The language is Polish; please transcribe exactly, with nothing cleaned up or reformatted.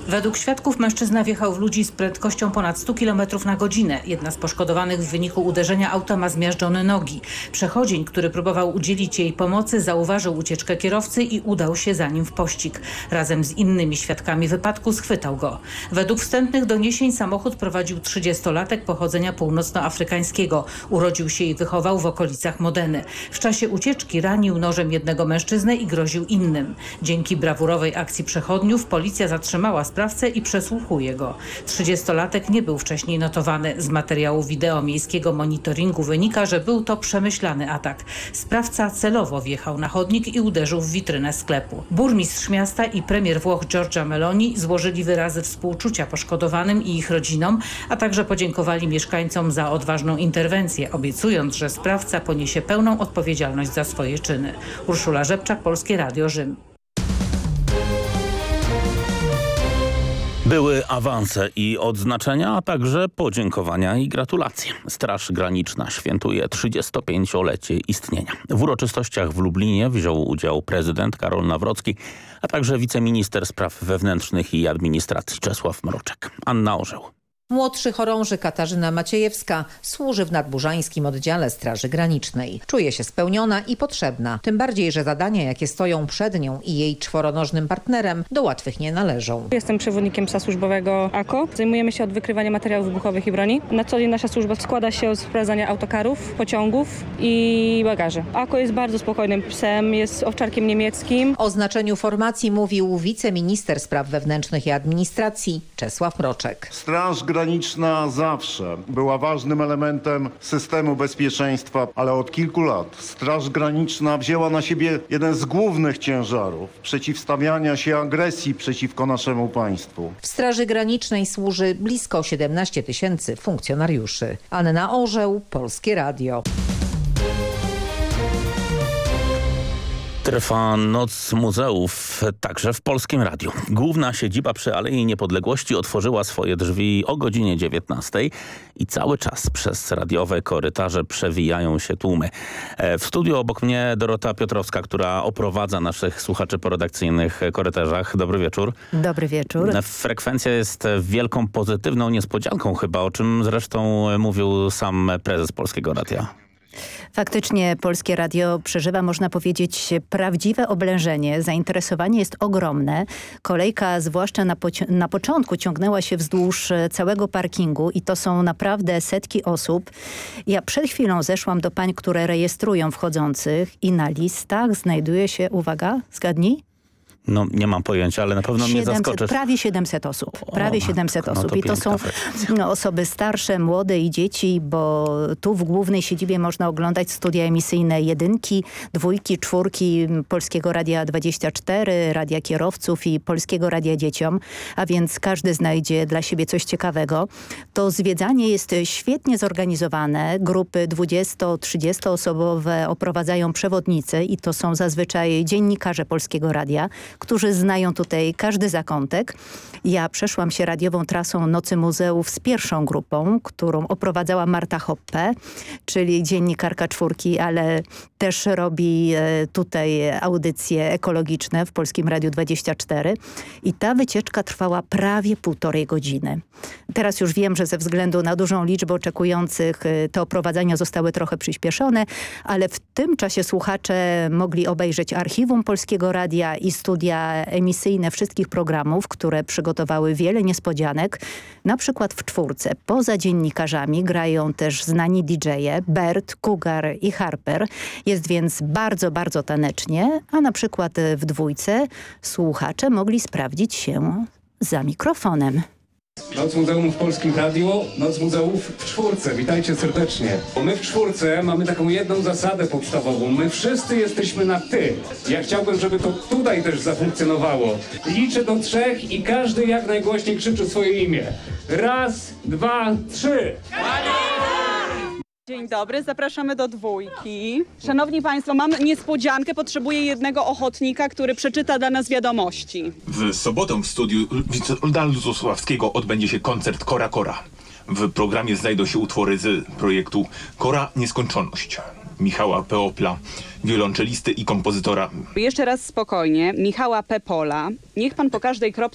Według świadków mężczyzna wjechał w ludzi z prędkością ponad sto kilometrów na godzinę. Jedna z poszkodowanych w wyniku uderzenia auta ma zmiażdżone nogi. Przechodzień, który próbował udzielić jej pomocy, zauważył ucieczkę kierowcy i udał się za nim w pościg. Razem z innymi świadkami wypadku schwytał go. Według wstępnych doniesień samochód prowadził trzydziestolatek pochodzenia północnoafrykańskiego. Urodził się i wychował w okolicach Modeny. W czasie ucieczki ranił nożem jednego mężczyznę i groził innym. Dzięki brawurowej akcji przechodniów policja zatrzymała sprawcę i przesłuchuje go. trzydziestolatek nie był wcześniej notowany. Z materiału wideo miejskiego monitoringu wynika, że był to przemyślany atak. Sprawca celowo wjechał na chodnik i uderzył w witrynę sklepu. Burmistrz miasta i premier Włoch Giorgia Meloni złożyli wyrazy współczucia poszkodowanym i ich rodzinom, a także podziękowali mieszkańcom za odważną interwencję, obiecując, że sprawca poniesie pełną odpowiedzialność za swoje czyny. Urszula Rzepczak, Polskie Radio, Rzym. Były awanse i odznaczenia, a także podziękowania i gratulacje. Straż Graniczna świętuje trzydziestopięciolecie istnienia. W uroczystościach w Lublinie wziął udział prezydent Karol Nawrocki, a także wiceminister spraw wewnętrznych i administracji Czesław Mroczek. Anna Orzeł. Młodszy chorąży Katarzyna Maciejewska służy w nadburzańskim oddziale Straży Granicznej. Czuje się spełniona i potrzebna, tym bardziej, że zadania, jakie stoją przed nią i jej czworonożnym partnerem, do łatwych nie należą. Jestem przewodnikiem psa służbowego A K O. Zajmujemy się od wykrywania materiałów wybuchowych i broni. Na co dzień nasza służba składa się z sprawdzania autokarów, pociągów i bagaży. A K O jest bardzo spokojnym psem, jest owczarkiem niemieckim. O znaczeniu formacji mówił wiceminister spraw wewnętrznych i administracji Czesław Mroczek. Straż Graniczna zawsze była ważnym elementem systemu bezpieczeństwa, ale od kilku lat Straż Graniczna wzięła na siebie jeden z głównych ciężarów przeciwstawiania się agresji przeciwko naszemu państwu. W Straży Granicznej służy blisko siedemnaście tysięcy funkcjonariuszy. Anna Orzeł, Polskie Radio. Trwa Noc Muzeów także w Polskim Radiu. Główna siedziba przy Alei Niepodległości otworzyła swoje drzwi o godzinie dziewiętnastej i cały czas przez radiowe korytarze przewijają się tłumy. W studiu obok mnie Dorota Piotrowska, która oprowadza naszych słuchaczy po redakcyjnych korytarzach. Dobry wieczór. Dobry wieczór. Frekwencja jest wielką pozytywną niespodzianką chyba, o czym zresztą mówił sam prezes Polskiego Radia. Faktycznie Polskie Radio przeżywa, można powiedzieć, prawdziwe oblężenie. Zainteresowanie jest ogromne. Kolejka, zwłaszcza na, na początku, ciągnęła się wzdłuż całego parkingu i to są naprawdę setki osób. Ja przed chwilą zeszłam do pań, które rejestrują wchodzących i na listach znajduje się, uwaga, zgadnij? No nie mam pojęcia, ale na pewno mnie zaskoczysz. Prawie siedemset osób. Prawie o, siedemset matko, osób. no to I to są no, osoby starsze, młode i dzieci, bo tu w głównej siedzibie można oglądać studia emisyjne jedynki, dwójki, czwórki Polskiego Radia dwadzieścia cztery, Radia Kierowców i Polskiego Radia Dzieciom, a więc każdy znajdzie dla siebie coś ciekawego. To zwiedzanie jest świetnie zorganizowane. Grupy dwudziesto-trzydziestoosobowe oprowadzają przewodnicy i to są zazwyczaj dziennikarze Polskiego Radia, którzy znają tutaj każdy zakątek. Ja przeszłam się radiową trasą Nocy Muzeów z pierwszą grupą, którą oprowadzała Marta Hoppe, czyli dziennikarka czwórki, ale też robi tutaj audycje ekologiczne w Polskim Radiu dwadzieścia cztery. I ta wycieczka trwała prawie półtorej godziny. Teraz już wiem, że ze względu na dużą liczbę oczekujących te oprowadzania zostały trochę przyspieszone, ale w tym czasie słuchacze mogli obejrzeć archiwum Polskiego Radia i studia emisyjne wszystkich programów, które przygotowały wiele niespodzianek. Na przykład w czwórce poza dziennikarzami grają też znani didżeje Bert, Cougar i Harper. Jest więc bardzo, bardzo tanecznie, a na przykład w dwójce słuchacze mogli sprawdzić się za mikrofonem. Noc Muzeum w Polskim Radiu, Noc Muzeów w czwórce. Witajcie serdecznie. Bo my w czwórce mamy taką jedną zasadę podstawową. My wszyscy jesteśmy na ty. Ja chciałbym, żeby to tutaj też zafunkcjonowało. Liczę do trzech i każdy jak najgłośniej krzyczy swoje imię. Raz, dwa, trzy. Dzień dobry, zapraszamy do dwójki. Szanowni Państwo, mam niespodziankę, potrzebuję jednego ochotnika, który przeczyta dla nas wiadomości. W sobotę w studiu Witolda Zusławskiego odbędzie się koncert Kora Kora. W programie znajdą się utwory z projektu Kora Nieskończoność Michała Peopla, wiolonczelisty i kompozytora. Jeszcze raz spokojnie, Michała Pepola. Niech pan po każdej kropce